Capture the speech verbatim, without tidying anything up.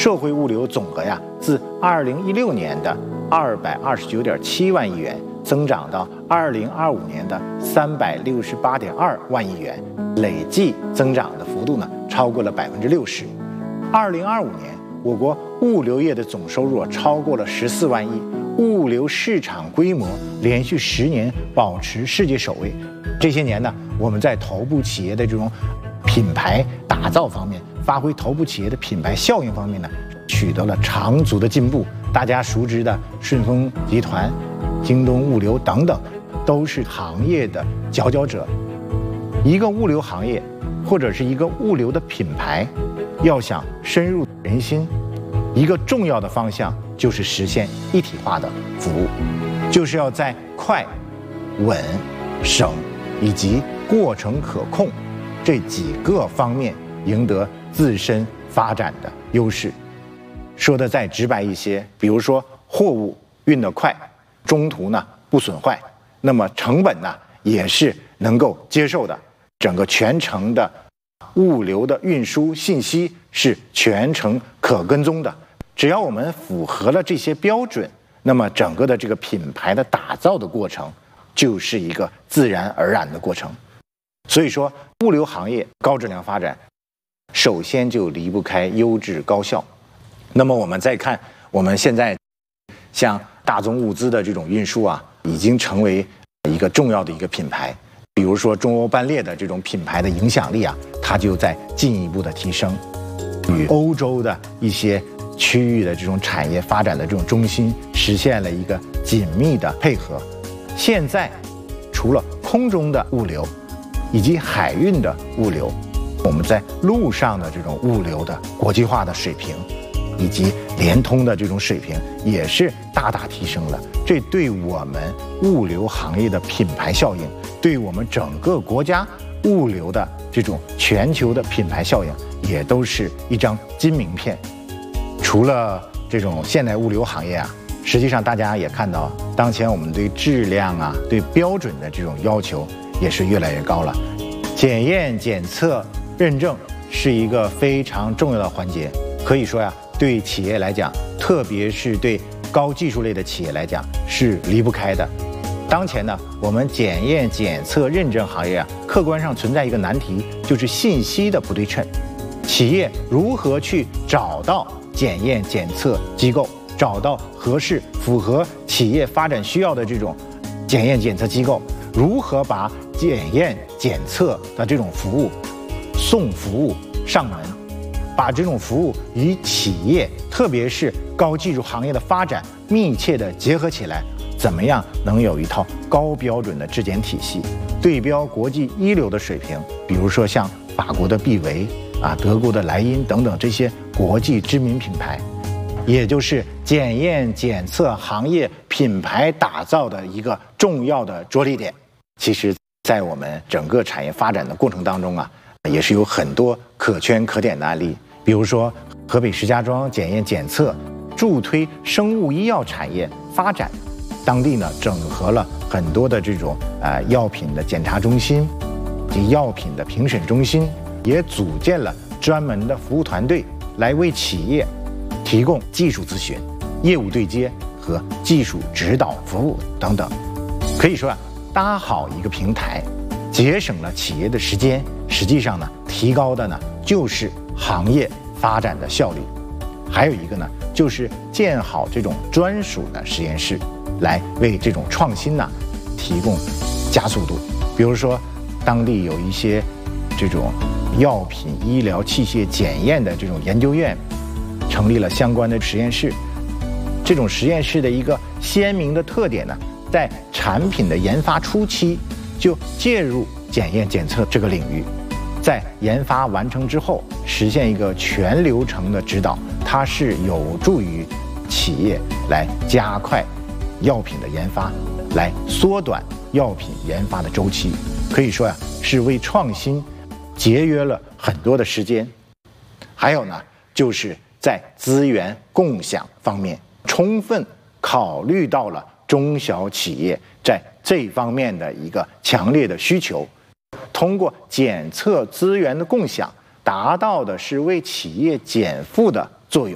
社会物流总额呀，自二零一六年的二百二十九点七万亿元增长到二零二五年的三百六十八点二万亿元，累计增长的幅度呢超过了百分之六十。二零二五年，我国物流业的总收入超过了十四万亿，物流市场规模连续十年保持世界首位。这些年呢，我们在头部企业的这种品牌打造方面，发挥头部企业的品牌效应方面呢，取得了长足的进步。大家熟知的顺丰集团、京东物流等等，都是行业的佼佼者。一个物流行业或者是一个物流的品牌，要想深入人心，一个重要的方向就是实现一体化的服务，就是要在快、稳、省以及过程可控这几个方面赢得自身发展的优势。说的再直白一些，比如说货物运得快，中途呢不损坏，那么成本呢也是能够接受的，整个全程的物流的运输信息是全程可跟踪的。只要我们符合了这些标准，那么整个的这个品牌的打造的过程就是一个自然而然的过程。所以说，物流行业高质量发展，首先就离不开优质高效。那么我们再看，我们现在像大宗物资的这种运输啊，已经成为一个重要的一个品牌。比如说中欧班列的这种品牌的影响力啊，它就在进一步的提升，与欧洲的一些区域的这种产业发展的这种中心实现了一个紧密的配合。现在除了空中的物流以及海运的物流，我们在陆上的这种物流的国际化的水平以及联通的这种水平也是大大提升了。这对我们物流行业的品牌效应，对我们整个国家物流的这种全球的品牌效应，也都是一张金名片。除了这种现代物流行业啊，实际上大家也看到，当前我们对质量啊、对标准的这种要求也是越来越高了。检验、检测、认证是一个非常重要的环节，可以说呀，对企业来讲，特别是对高技术类的企业来讲，是离不开的。当前呢，我们检验、检测、认证行业啊，客观上存在一个难题，就是信息的不对称。企业如何去找到检验检测机构，找到合适符合企业发展需要的这种检验检测机构，如何把检验检测的这种服务送服务上门，把这种服务与企业特别是高技术行业的发展密切的结合起来，怎么样能有一套高标准的质检体系，对标国际一流的水平，比如说像法国的必维啊、德国的莱茵等等这些国际知名品牌，也就是检验检测行业品牌打造的一个重要的着力点。其实在我们整个产业发展的过程当中啊，也是有很多可圈可点的案例。比如说河北石家庄检验检测助推生物医药产业发展，当地呢整合了很多的这种呃药品的检查中心及药品的评审中心，也组建了专门的服务团队，来为企业提供技术咨询、业务对接和技术指导服务等等。可以说啊，搭好一个平台，节省了企业的时间，实际上呢，提高的呢就是行业发展的效率。还有一个呢，就是建好这种专属的实验室，来为这种创新呢提供加速度。比如说，当地有一些这种药品、医疗器械检验的这种研究院，成立了相关的实验室。这种实验室的一个鲜明的特点呢，在产品的研发初期就介入检验检测这个领域，在研发完成之后实现一个全流程的指导，它是有助于企业来加快药品的研发，来缩短药品研发的周期。可以说呀、啊，是为创新节约了很多的时间。还有呢，就是在资源共享方面，充分考虑到了中小企业在这方面的一个强烈的需求，通过检测资源的共享，达到的是为企业减负的